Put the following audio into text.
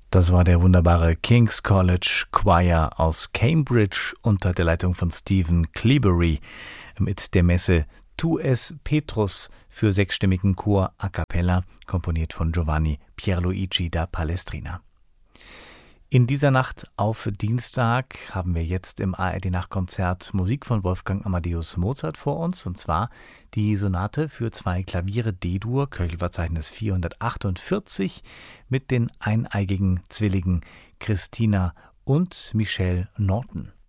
Das war der wunderbare King's College Choir aus Cambridge unter der Leitung von Stephen Cleobury mit der Messe Tu es Petrus für sechsstimmigen Chor a cappella, komponiert von Giovanni Pierluigi da Palestrina. In dieser Nacht auf Dienstag haben wir jetzt im ARD-Nachtkonzert Musik von Wolfgang Amadeus Mozart vor uns, und zwar die Sonate für 2 Klaviere D-Dur, Köchelverzeichnis 448, mit den eineigigen Zwillingen Christina und Michelle Norton.